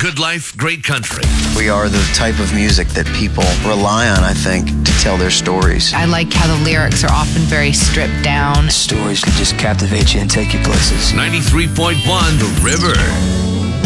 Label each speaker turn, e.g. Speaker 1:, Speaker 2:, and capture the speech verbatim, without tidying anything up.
Speaker 1: Good life, great country.
Speaker 2: We are the type of music that people rely on, I think, to tell their stories.
Speaker 3: I like how the lyrics are often very stripped down.
Speaker 4: Stories can just captivate you and take you places.
Speaker 1: ninety-three point one The River.